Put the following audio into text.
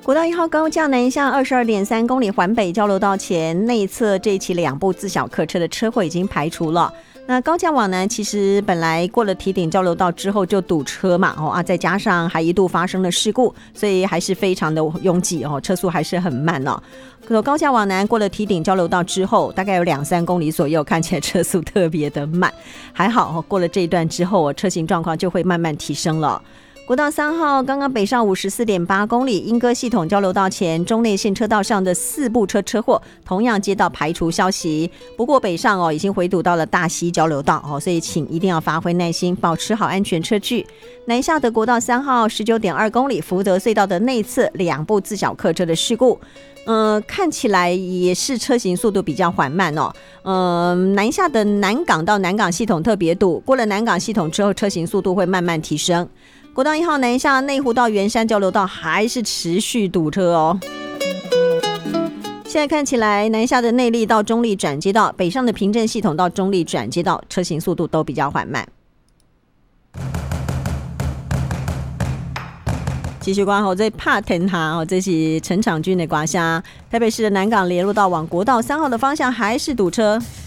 国道1号高架南下22.3公里环北交流道前内侧这一起2部自小客车的车祸已经排除了。那高架往南其实本来过了堤顶交流道之后就堵车嘛，再加上还一度发生了事故，所以还是非常的拥挤车速还是很慢哦。可高架往南过了堤顶交流道之后，大概有2-3公里左右，看起来车速特别的慢。还好过了这一段之后，车型状况就会慢慢提升了。国道3号刚刚北上54.8公里，莺歌系统交流道前中内线车道上的4部车祸同样接到排除消息。不过北上已经回堵到了大溪交流道所以请一定要发挥耐心，保持好安全车距。南下的国道3号19.2公里，福德隧道的内侧2部自小客车的事故。看起来也是车型速度比较缓慢南下的南港到南港系统特别堵，过了南港系统之后，车型速度会慢慢提升。国道1号南下内湖到圆山交流道还是持续堵车现在看起来南下的内坜到中坜转接道，北上的平镇系统到中坜转接道，车型速度都比较缓慢。继续关后这帕腾哈这是陈长军的刮虾，台北市的南港连路道往国道3号的方向还是堵车。